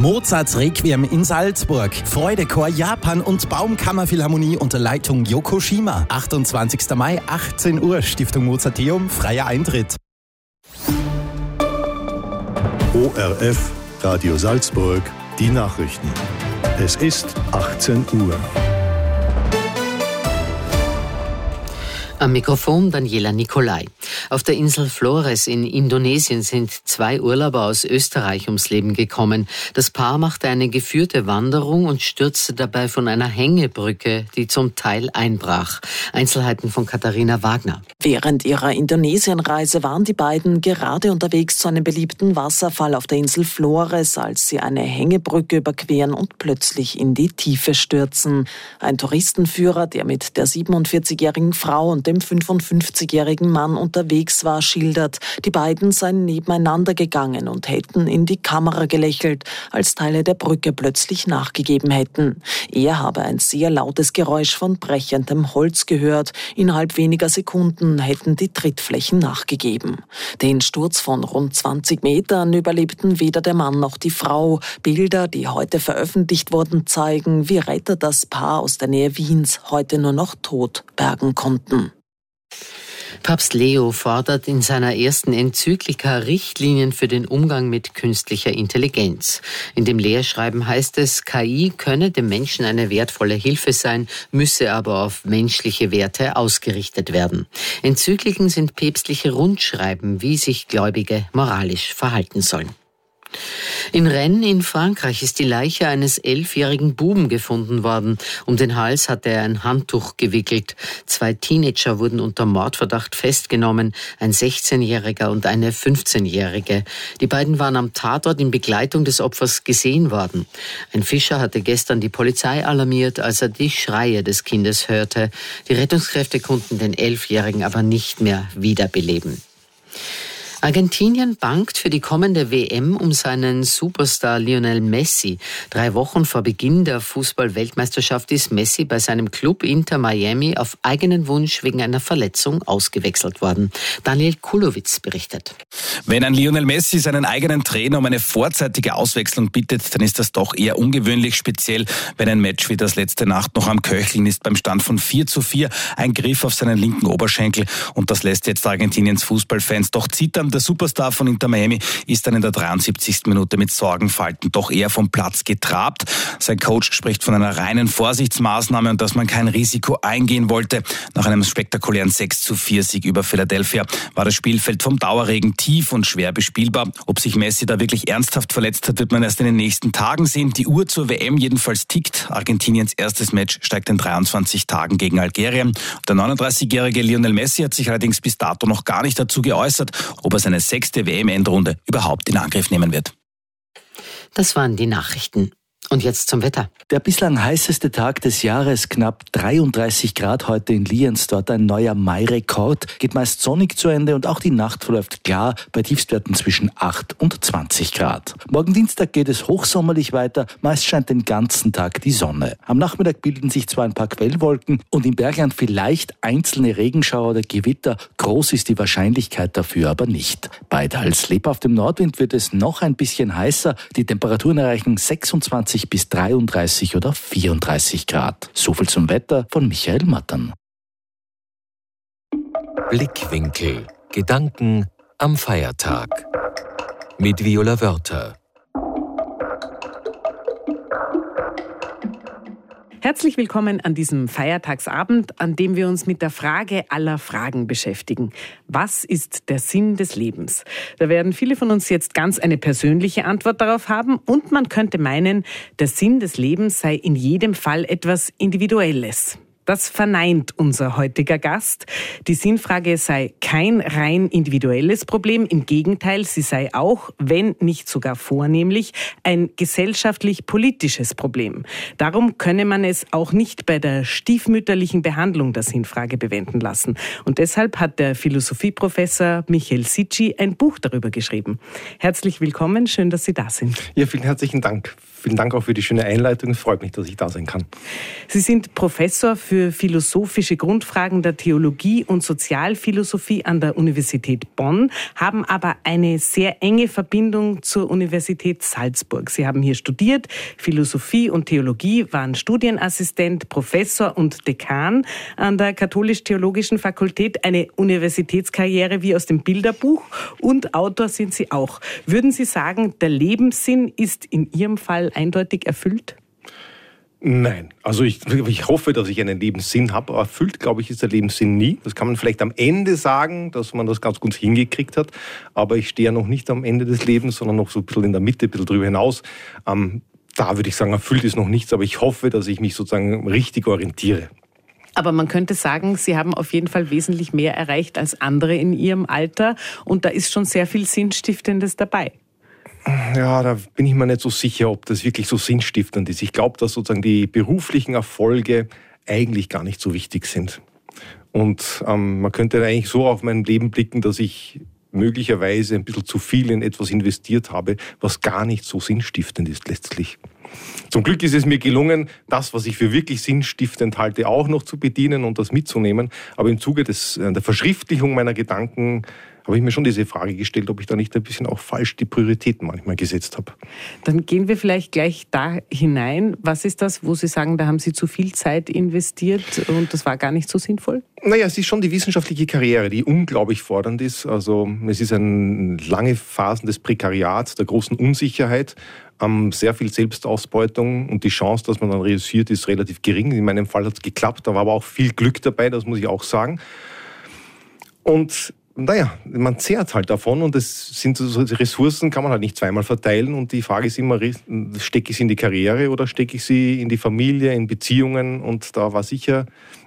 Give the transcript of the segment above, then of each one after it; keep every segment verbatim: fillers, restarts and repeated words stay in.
Mozarts Requiem in Salzburg, Freudechor Japan und Baumkammerphilharmonie unter Leitung Yokoshima. achtundzwanzigster Mai, achtzehn Uhr, Stiftung Mozarteum, freier Eintritt. O R F, Radio Salzburg, die Nachrichten. Es ist achtzehn Uhr. Am Mikrofon Daniela Nicolai. Auf der Insel Flores in Indonesien sind zwei Urlauber aus Österreich ums Leben gekommen. Das Paar machte eine geführte Wanderung und stürzte dabei von einer Hängebrücke, die zum Teil einbrach. Einzelheiten von Katharina Wagner. Während ihrer Indonesienreise waren die beiden gerade unterwegs zu einem beliebten Wasserfall auf der Insel Flores, als sie eine Hängebrücke überqueren und plötzlich in die Tiefe stürzen. Ein Touristenführer, der mit der siebenundvierzigjährigen Frau und dem fünfundfünfzigjährigen Mann unterwegs war, schildert, die beiden seien nebeneinander gegangen und hätten in die Kamera gelächelt, als Teile der Brücke plötzlich nachgegeben hätten. Er habe ein sehr lautes Geräusch von brechendem Holz gehört. Innerhalb weniger Sekunden hätten die Trittflächen nachgegeben. Den Sturz von rund zwanzig Metern überlebten weder der Mann noch die Frau. Bilder, die heute veröffentlicht wurden, zeigen, wie Retter das Paar aus der Nähe Wiens heute nur noch tot bergen konnten. Papst Leo fordert in seiner ersten Enzyklika Richtlinien für den Umgang mit künstlicher Intelligenz. In dem Lehrschreiben heißt es, K I könne dem Menschen eine wertvolle Hilfe sein, müsse aber auf menschliche Werte ausgerichtet werden. Enzykliken sind päpstliche Rundschreiben, wie sich Gläubige moralisch verhalten sollen. In Rennes in Frankreich ist die Leiche eines elfjährigen Buben gefunden worden. Um den Hals hatte er ein Handtuch gewickelt. Zwei Teenager wurden unter Mordverdacht festgenommen, ein sechzehnjähriger und eine fünfzehnjährige. Die beiden waren am Tatort in Begleitung des Opfers gesehen worden. Ein Fischer hatte gestern die Polizei alarmiert, als er die Schreie des Kindes hörte. Die Rettungskräfte konnten den Elfjährigen aber nicht mehr wiederbeleben. Argentinien bangt für die kommende W M um seinen Superstar Lionel Messi. Drei Wochen vor Beginn der Fußball-Weltmeisterschaft ist Messi bei seinem Club Inter Miami auf eigenen Wunsch wegen einer Verletzung ausgewechselt worden. Daniel Kulowitz berichtet. Wenn ein Lionel Messi seinen eigenen Trainer um eine vorzeitige Auswechslung bittet, dann ist das doch eher ungewöhnlich, speziell wenn ein Match wie das letzte Nacht noch am Köcheln ist beim Stand von vier zu vier. Ein Griff auf seinen linken Oberschenkel und das lässt jetzt Argentiniens Fußballfans doch zittern. Der Superstar von Inter Miami ist dann in der dreiundsiebzigsten Minute mit Sorgenfalten doch eher vom Platz getrabt. Sein Coach spricht von einer reinen Vorsichtsmaßnahme und dass man kein Risiko eingehen wollte. Nach einem spektakulären sechs zu vier Sieg über Philadelphia war das Spielfeld vom Dauerregen tief und schwer bespielbar. Ob sich Messi da wirklich ernsthaft verletzt hat, wird man erst in den nächsten Tagen sehen. Die Uhr zur W M jedenfalls tickt. Argentiniens erstes Match steigt in dreiundzwanzig Tagen gegen Algerien. Der neununddreißigjährige Lionel Messi hat sich allerdings bis dato noch gar nicht dazu geäußert, ob er seine sechste W M-Endrunde überhaupt in Angriff nehmen wird. Das waren die Nachrichten. Und jetzt zum Wetter. Der bislang heißeste Tag des Jahres, knapp dreiunddreißig Grad heute in Lienz, dort ein neuer Mai-Rekord, geht meist sonnig zu Ende und auch die Nacht verläuft klar bei Tiefstwerten zwischen acht und zwanzig Grad. Morgen Dienstag geht es hochsommerlich weiter, meist scheint den ganzen Tag die Sonne. Am Nachmittag bilden sich zwar ein paar Quellwolken und im Bergland vielleicht einzelne Regenschauer oder Gewitter, groß ist die Wahrscheinlichkeit dafür aber nicht. Bei teils lebhaftem Nordwind wird es noch ein bisschen heißer, die Temperaturen erreichen sechsundzwanzig bis dreiunddreißig oder vierunddreißig Grad. So viel zum Wetter von Michael Mattern. Blickwinkel. Gedanken am Feiertag. Mit Viola Wörter. Herzlich willkommen an diesem Feiertagsabend, an dem wir uns mit der Frage aller Fragen beschäftigen. Was ist der Sinn des Lebens? Da werden viele von uns jetzt ganz eine persönliche Antwort darauf haben und man könnte meinen, der Sinn des Lebens sei in jedem Fall etwas Individuelles. Das verneint unser heutiger Gast. Die Sinnfrage sei kein rein individuelles Problem. Im Gegenteil, sie sei auch, wenn nicht sogar vornehmlich, ein gesellschaftlich-politisches Problem. Darum könne man es auch nicht bei der stiefmütterlichen Behandlung der Sinnfrage bewenden lassen. Und deshalb hat der Philosophieprofessor Michel Sitschi ein Buch darüber geschrieben. Herzlich willkommen, schön, dass Sie da sind. Ja, vielen herzlichen Dank. Vielen Dank auch für die schöne Einleitung. Es freut mich, dass ich da sein kann. Sie sind Professor für für philosophische Grundfragen der Theologie und Sozialphilosophie an der Universität Bonn, haben aber eine sehr enge Verbindung zur Universität Salzburg. Sie haben hier studiert, Philosophie und Theologie, waren Studienassistent, Professor und Dekan an der Katholisch-Theologischen Fakultät, eine Universitätskarriere wie aus dem Bilderbuch, und Autor sind Sie auch. Würden Sie sagen, der Lebenssinn ist in Ihrem Fall eindeutig erfüllt? Nein, also ich, ich hoffe, dass ich einen Lebenssinn habe, aber erfüllt, glaube ich, ist der Lebenssinn nie. Das kann man vielleicht am Ende sagen, dass man das ganz gut hingekriegt hat, aber ich stehe ja noch nicht am Ende des Lebens, sondern noch so ein bisschen in der Mitte, ein bisschen drüber hinaus. Ähm, da würde ich sagen, erfüllt ist noch nichts, aber ich hoffe, dass ich mich sozusagen richtig orientiere. Aber man könnte sagen, Sie haben auf jeden Fall wesentlich mehr erreicht als andere in Ihrem Alter, und da ist schon sehr viel Sinnstiftendes dabei. Ja, da bin ich mir nicht so sicher, ob das wirklich so sinnstiftend ist. Ich glaube, dass sozusagen die beruflichen Erfolge eigentlich gar nicht so wichtig sind. Und ähm, man könnte eigentlich so auf mein Leben blicken, dass ich möglicherweise ein bisschen zu viel in etwas investiert habe, was gar nicht so sinnstiftend ist letztlich. Zum Glück ist es mir gelungen, das, was ich für wirklich sinnstiftend halte, auch noch zu bedienen und das mitzunehmen. Aber im Zuge des, der Verschriftlichung meiner Gedanken habe ich mir schon diese Frage gestellt, ob ich da nicht ein bisschen auch falsch die Prioritäten manchmal gesetzt habe. Dann gehen wir vielleicht gleich da hinein. Was ist das, wo Sie sagen, da haben Sie zu viel Zeit investiert und das war gar nicht so sinnvoll? Naja, es ist schon die wissenschaftliche Karriere, die unglaublich fordernd ist. Also es ist eine lange Phasen des Prekariats, der großen Unsicherheit, ähm, sehr viel Selbstausbeutung, und die Chance, dass man dann reüssiert, ist relativ gering. In meinem Fall hat es geklappt, da war aber auch viel Glück dabei, das muss ich auch sagen. Und naja, man zehrt halt davon, und das sind so Ressourcen, kann man halt nicht zweimal verteilen, und die Frage ist immer, stecke ich sie in die Karriere oder stecke ich sie in die Familie, in Beziehungen, und da war sicher,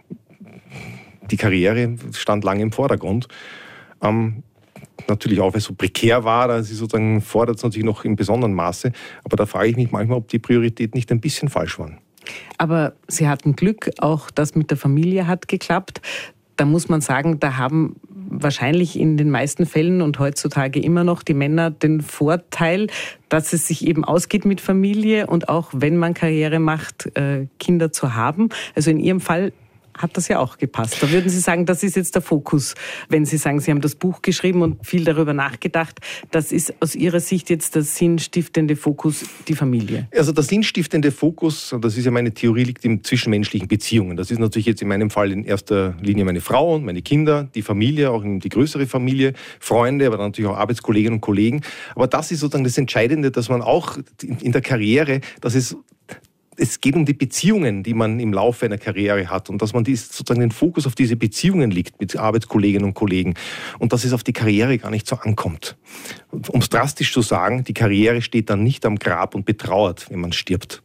die Karriere stand lange im Vordergrund. Ähm, natürlich auch, weil es so prekär war, da sie sozusagen fordert es natürlich noch im besonderen Maße, aber da frage ich mich manchmal, ob die Prioritäten nicht ein bisschen falsch waren. Aber Sie hatten Glück, auch das mit der Familie hat geklappt. Da muss man sagen, da haben wahrscheinlich in den meisten Fällen und heutzutage immer noch die Männer den Vorteil, dass es sich eben ausgeht mit Familie und auch, wenn man Karriere macht, Kinder zu haben. Also in Ihrem Fall hat das ja auch gepasst. Da würden Sie sagen, das ist jetzt der Fokus. Wenn Sie sagen, Sie haben das Buch geschrieben und viel darüber nachgedacht, das ist aus Ihrer Sicht jetzt der sinnstiftende Fokus, die Familie. Also der sinnstiftende Fokus, das ist ja meine Theorie, liegt in zwischenmenschlichen Beziehungen. Das ist natürlich jetzt in meinem Fall in erster Linie meine Frau und meine Kinder, die Familie, auch die größere Familie, Freunde, aber dann natürlich auch Arbeitskolleginnen und Kollegen. Aber das ist sozusagen das Entscheidende, dass man auch in der Karriere, dass es Es geht um die Beziehungen, die man im Laufe einer Karriere hat, und dass man dies, sozusagen den Fokus auf diese Beziehungen liegt mit Arbeitskolleginnen und Kollegen, und dass es auf die Karriere gar nicht so ankommt. Um es drastisch zu sagen, die Karriere steht dann nicht am Grab und betrauert, wenn man stirbt,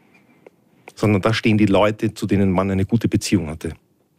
sondern da stehen die Leute, zu denen man eine gute Beziehung hatte.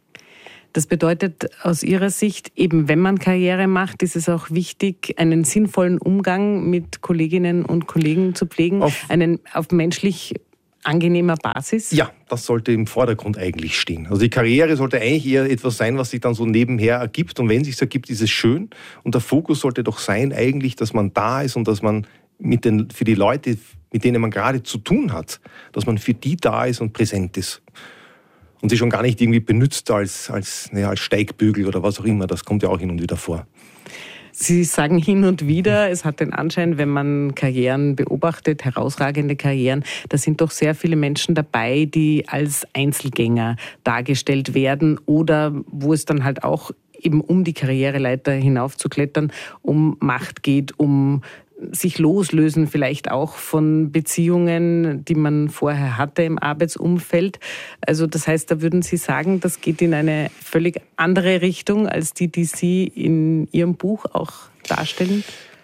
Das bedeutet aus Ihrer Sicht, eben wenn man Karriere macht, ist es auch wichtig, einen sinnvollen Umgang mit Kolleginnen und Kollegen zu pflegen, auf, einen auf menschlich angenehmer Basis? Ja, das sollte im Vordergrund eigentlich stehen. Also die Karriere sollte eigentlich eher etwas sein, was sich dann so nebenher ergibt. Und wenn es sich ergibt, ist es schön. Und der Fokus sollte doch sein eigentlich, dass man da ist und dass man mit den, für die Leute, mit denen man gerade zu tun hat, dass man für die da ist und präsent ist. Und sie schon gar nicht irgendwie benutzt als, als, ne, als Steigbügel oder was auch immer. Das kommt ja auch hin und wieder vor. Sie sagen hin und wieder, es hat den Anschein, wenn man Karrieren beobachtet, herausragende Karrieren, da sind doch sehr viele Menschen dabei, die als Einzelgänger dargestellt werden oder wo es dann halt auch eben um die Karriereleiter hinaufzuklettern, um Macht geht, um sich loslösen vielleicht auch von Beziehungen, die man vorher hatte im Arbeitsumfeld. Also das heißt, da würden Sie sagen, das geht in eine völlig andere Richtung als die, die Sie in Ihrem Buch auch darstellen?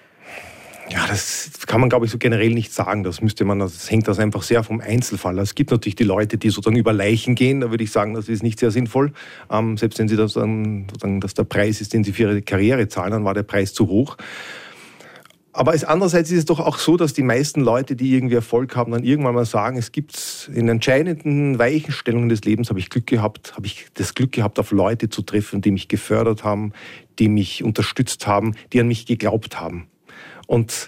Ja, das kann man, glaube ich, so generell nicht sagen. Das müsste man, das hängt das einfach sehr vom Einzelfall. Es gibt natürlich die Leute, die sozusagen über Leichen gehen. Da würde ich sagen, das ist nicht sehr sinnvoll. Ähm, selbst wenn sie das dann, sozusagen, dass der Preis ist, den sie für ihre Karriere zahlen, dann war der Preis zu hoch. Aber es, andererseits ist es doch auch so, dass die meisten Leute, die irgendwie Erfolg haben, dann irgendwann mal sagen, es gibt in entscheidenden Weichenstellungen des Lebens, habe ich Glück gehabt, habe ich das Glück gehabt, auf Leute zu treffen, die mich gefördert haben, die mich unterstützt haben, die an mich geglaubt haben. Und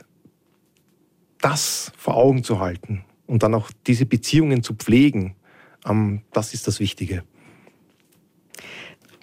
das vor Augen zu halten und dann auch diese Beziehungen zu pflegen, ähm, das ist das Wichtige.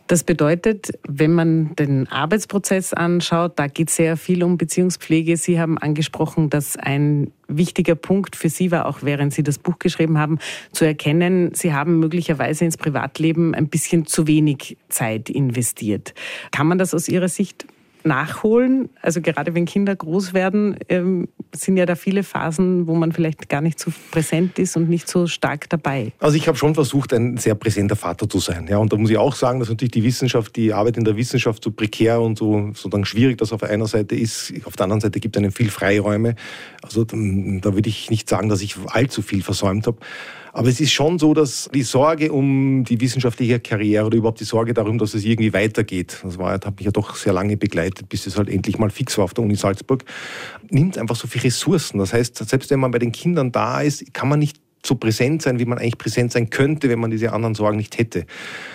Das bedeutet, wenn man den Arbeitsprozess anschaut, da geht es sehr viel um Beziehungspflege. Sie haben angesprochen, dass ein wichtiger Punkt für Sie war, auch während Sie das Buch geschrieben haben, zu erkennen, Sie haben möglicherweise ins Privatleben ein bisschen zu wenig Zeit investiert. Kann man das aus Ihrer Sicht nachholen? Also gerade wenn Kinder groß werden, ähm, sind ja da viele Phasen, wo man vielleicht gar nicht so präsent ist und nicht so stark dabei. Also ich habe schon versucht, ein sehr präsenter Vater zu sein. Ja, und da muss ich auch sagen, dass natürlich die Wissenschaft, die Arbeit in der Wissenschaft so prekär und so sozusagen schwierig das auf einer Seite ist. Auf der anderen Seite gibt es einem viel Freiräume. Also da würde ich nicht sagen, dass ich allzu viel versäumt habe. Aber es ist schon so, dass die Sorge um die wissenschaftliche Karriere oder überhaupt die Sorge darum, dass es irgendwie weitergeht, das war, hat mich ja doch sehr lange begleitet, bis es halt endlich mal fix war auf der Uni Salzburg, nimmt einfach so viele Ressourcen. Das heißt, selbst wenn man bei den Kindern da ist, kann man nicht so präsent sein, wie man eigentlich präsent sein könnte, wenn man diese anderen Sorgen nicht hätte.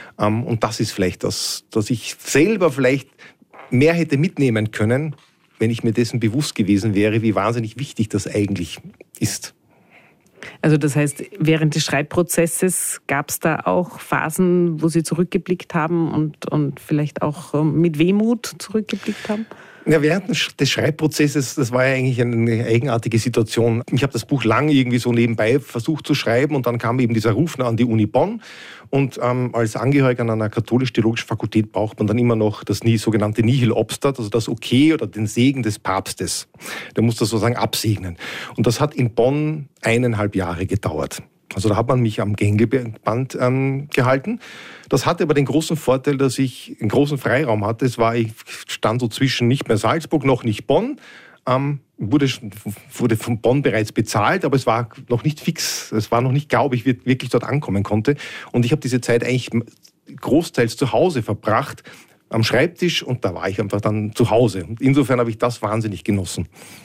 Und das ist vielleicht das, dass ich selber vielleicht mehr hätte mitnehmen können, wenn ich mir dessen bewusst gewesen wäre, wie wahnsinnig wichtig das eigentlich ist. Also das heißt, während des Schreibprozesses gab es da auch Phasen, wo Sie zurückgeblickt haben und, und vielleicht auch mit Wehmut zurückgeblickt haben? Ja, während des Schreibprozesses, das war ja eigentlich eine eigenartige Situation. Ich habe das Buch lang irgendwie so nebenbei versucht zu schreiben und dann kam eben dieser Ruf an die Uni Bonn. Und ähm, als Angehöriger an einer katholisch-theologischen Fakultät braucht man dann immer noch das sogenannte Nihil Obstat, also das Okay oder den Segen des Papstes. Der muss das sozusagen absegnen. Und das hat in Bonn eineinhalb Jahre gedauert. Also da hat man mich am Gängelband ähm, gehalten. Das hatte aber den großen Vorteil, dass ich einen großen Freiraum hatte. Es war, ich stand so zwischen nicht mehr Salzburg noch nicht Bonn. Ähm, wurde, wurde von Bonn bereits bezahlt, aber es war noch nicht fix. Es war noch nicht klar, ob ich wirklich dort ankommen konnte. Und ich habe diese Zeit eigentlich großteils zu Hause verbracht, am Schreibtisch, und da war ich einfach dann zu Hause. Und insofern habe ich das wahnsinnig genossen.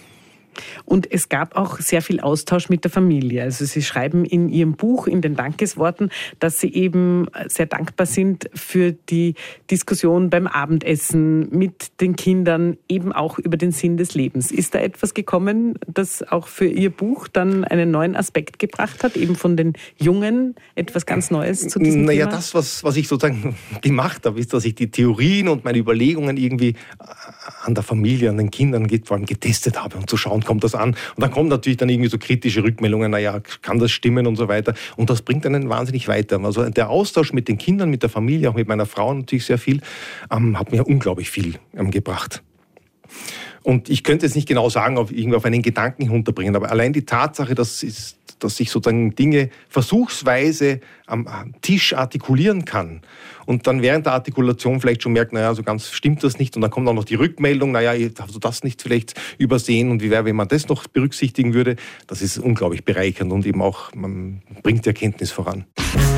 Und es gab auch sehr viel Austausch mit der Familie. Also Sie schreiben in Ihrem Buch, in den Dankesworten, dass Sie eben sehr dankbar sind für die Diskussion beim Abendessen mit den Kindern, eben auch über den Sinn des Lebens. Ist da etwas gekommen, das auch für Ihr Buch dann einen neuen Aspekt gebracht hat, eben von den Jungen etwas ganz Neues zu diesem naja, Thema? Naja, das, was, was ich sozusagen gemacht habe, ist, dass ich die Theorien und meine Überlegungen irgendwie an der Familie, an den Kindern vor allem getestet habe, um zu schauen, kommt das an. Und dann kommen natürlich dann irgendwie so kritische Rückmeldungen, naja, kann das stimmen und so weiter. Und das bringt einen wahnsinnig weiter. Also der Austausch mit den Kindern, mit der Familie, auch mit meiner Frau natürlich sehr viel, ähm, hat mir unglaublich viel ähm, gebracht. Und ich könnte jetzt nicht genau sagen, ob irgendwie auf einen Gedanken runterbringen, aber allein die Tatsache, dass, ist, dass ich sozusagen Dinge versuchsweise am Tisch artikulieren kann und dann während der Artikulation vielleicht schon merkt, naja, so ganz stimmt das nicht, und dann kommt auch noch die Rückmeldung, naja, hast du das nicht vielleicht übersehen und wie wäre, wenn man das noch berücksichtigen würde, das ist unglaublich bereichernd und eben auch, man bringt die Erkenntnis voran.